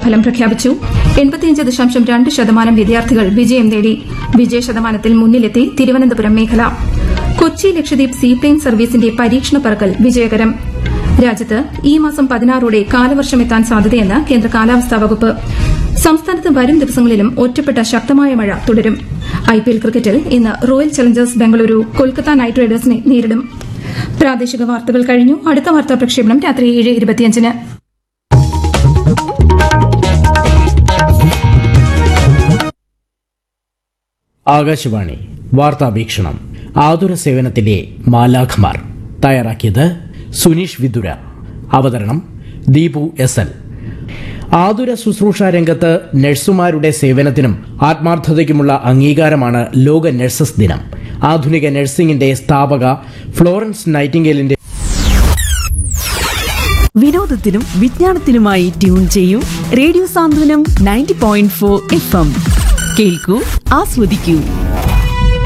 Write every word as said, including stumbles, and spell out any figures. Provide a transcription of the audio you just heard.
പരീക്ഷാഫലം പ്രഖ്യാപിച്ചു എൺപത്തിയഞ്ച് ദശാംശം രണ്ട് ശതമാനം വിദ്യാർത്ഥികൾ വിജയം നേടി വിജയ ശതമാനത്തിൽ മുന്നിലെത്തി തിരുവനന്തപുരം മേഖല. കൊച്ചി ലക്ഷദ്വീപ് സീപ്ലെയിൻ സർവീസിന്റെ പരീക്ഷണ പറക്കൽ വിജയകരം. രാജ്യത്ത് ഈ മാസം പതിനാറോടെ കാലവർഷമെത്താൻ സാധ്യതയെന്ന് കേന്ദ്ര കാലാവസ്ഥാ വകുപ്പ്. സംസ്ഥാനത്ത് വരും ദിവസങ്ങളിലും ഒറ്റപ്പെട്ട ശക്തമായ മഴ തുടരും. ഐപിഎൽ ക്രിക്കറ്റിൽ ഇന്ന് royal Challengers Bengaluru Kolkata night റൈഡേഴ്സിനെ നേരിടും. പ്രാദേശിക വാർത്തകൾ കഴിഞ്ഞു. അടുത്ത വാർത്താ പ്രക്ഷേപണം രാത്രി ഏഴ് ഇരുപത്തിയഞ്ചിന്. ആകാശവാണി വാർത്താവീക്ഷണം. ആതുര സേവനത്തിലെ മാലാഖമാർ. തയ്യാറാക്കിയത് സുനീഷ് വിദുര. അവതരണം ദീപു എസ് എൽ. ആതുര ശുശ്രൂഷ രംഗത്ത് നഴ്സുമാരുടെ സേവനത്തിനും ആത്മാർത്ഥതയ്ക്കുമുള്ള അംഗീകാരമാണ് ലോക നഴ്സസ് ദിനം. ആധുനിക നഴ്സിംഗിന്റെ സ്ഥാപക ഫ്ലോറൻസ് നൈറ്റിംഗേലിന്റെ വിനോദത്തിനും വിജ്ഞാനത്തിനുമായി ട്യൂൺ ചെയ്യൂ റേഡിയോ സാന്ത്വനം ninety point four F M. കേൾക്കൂ, ആസ്വദിക്കൂ.